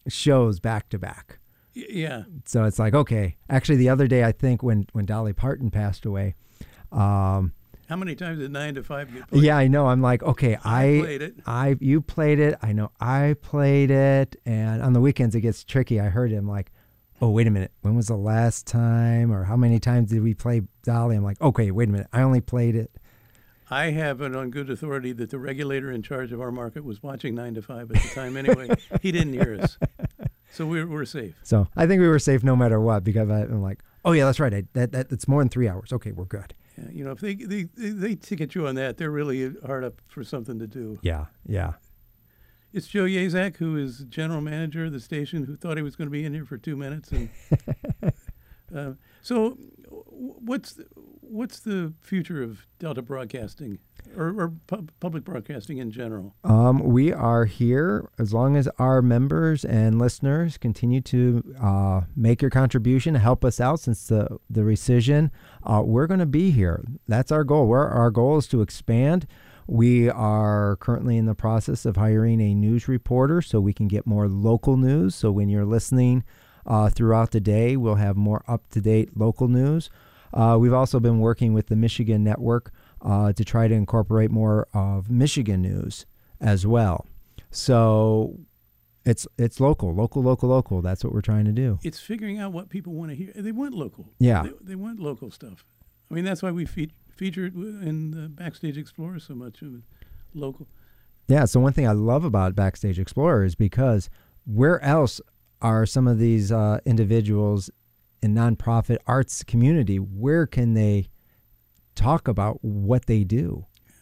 shows back to back. Yeah. So it's like, okay. Actually, the other day, I think when Dolly Parton passed away, how many times did 9 to 5 get played? yeah, I know. I'm like, okay, I played it. You played it. I know I played it. And on the weekends, it gets tricky. I heard him like, oh, wait a minute. When was the last time, or how many times did we play Dolly? I'm like, okay, wait a minute. I only played it. I have it on good authority that the regulator in charge of our market was watching 9 to 5 at the time anyway. He didn't hear us. So we're safe. So I think we were safe no matter what, because I'm like, oh, yeah, that's right. That's more than 3 hours. Okay, we're good. Yeah, you know, if they ticket you on that, they're really hard up for something to do. Yeah, yeah. It's Joe Yazak, who is general manager of the station, who thought he was going to be in here for 2 minutes. And so, what's the future of Delta Broadcasting or public broadcasting in general? We are here as long as our members and listeners continue to make your contribution to help us out since the rescission. We're going to be here. That's our goal. Our goal is to expand. We are currently in the process of hiring a news reporter so we can get more local news. So when you're listening throughout the day, we'll have more up-to-date local news. We've also been working with the Michigan Network to try to incorporate more of Michigan news as well. So it's local. That's what we're trying to do. It's figuring out what people want to hear. They want local. Yeah. They want local stuff. I mean, that's why we featured in the Backstage Explorer so much of it, local. Yeah, so one thing I love about Backstage Explorer is because where else are some of these individuals in nonprofit arts community, where can they talk about what they do?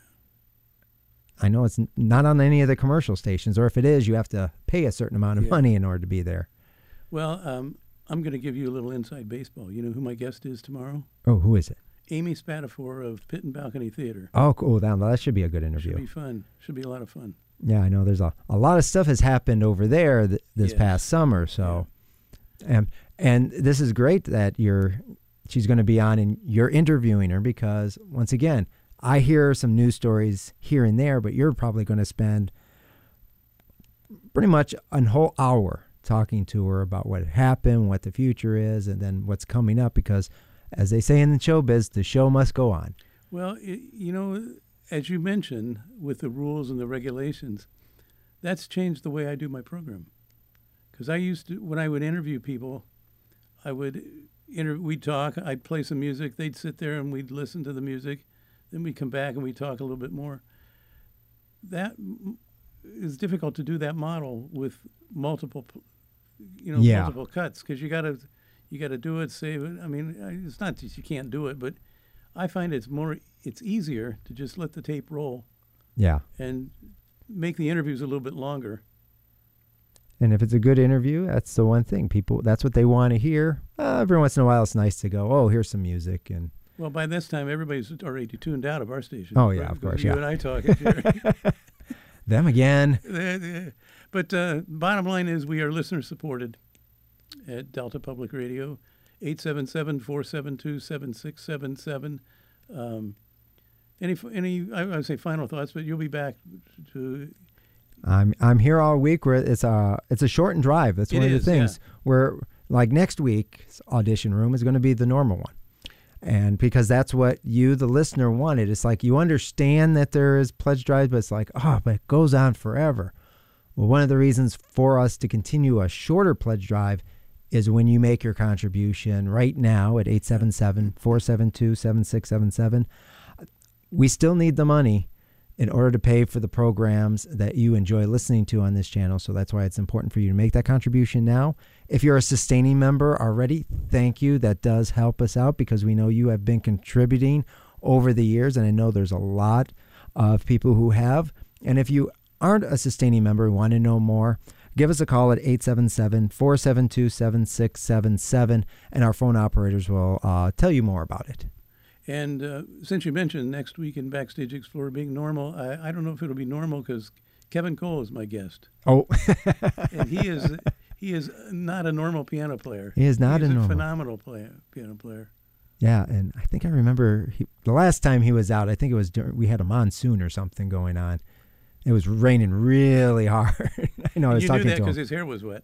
I know it's not on any of the commercial stations, or if it is, you have to pay a certain amount of money in order to be there. Well, I'm going to give you a little inside baseball. You know who my guest is tomorrow? Oh, who is it? Amy Spatafor of Pit and Balcony Theater. Oh, cool. That should be a good interview. Should be fun. Should be a lot of fun. Yeah, I know there's a lot of stuff has happened over there this past summer. So, and this is great that she's going to be on and you're interviewing her, because once again, I hear some news stories here and there, but you're probably going to spend pretty much a whole hour talking to her about what happened, what the future is, and then what's coming up, because as they say in the showbiz, the show must go on. Well, you know, as you mentioned, with the rules and the regulations, that's changed the way I do my program. Because I used to, when I would interview people, we'd talk, I'd play some music, they'd sit there and we'd listen to the music, then we'd come back and we'd talk a little bit more. That is difficult to do that model with multiple cuts, because you got to do it, save it. I mean, it's not that you can't do it, but I find it's easier to just let the tape roll. Yeah. And make the interviews a little bit longer. And if it's a good interview, that's the one thing. People, that's what they want to hear. Every once in a while, it's nice to go, oh, here's some music. And well, by this time, everybody's already tuned out of our station. Oh, yeah, of course, you and I talk. Them again. But bottom line is we are listener-supported at Delta Public Radio, 877-472-7677. Any I would say final thoughts, but you'll be back to... I'm here all week. Where it's a shortened drive. That's one of the things. Yeah. Where like next week's audition room is going to be the normal one, and because that's what you, the listener, wanted. It's like you understand that there is pledge drive, but it's like, but it goes on forever. Well, one of the reasons for us to continue a shorter pledge drive is when you make your contribution right now at 877-472-7677. We still need the money in order to pay for the programs that you enjoy listening to on this channel. So that's why it's important for you to make that contribution now. If you're a sustaining member already, thank you. That does help us out because we know you have been contributing over the years, and I know there's a lot of people who have. And if you aren't a sustaining member and want to know more, give us a call at 877-472-7677, and our phone operators will tell you more about it. And since you mentioned next week in Backstage Explorer being normal, I don't know if it'll be normal because Kevin Cole is my guest. Oh. And he is not a normal piano player. He is not a normal. Phenomenal piano player. Yeah, and I think I remember the last time he was out, I think it was we had a monsoon or something going on. It was raining really hard. I know I was talking to him. You knew that because his hair was wet.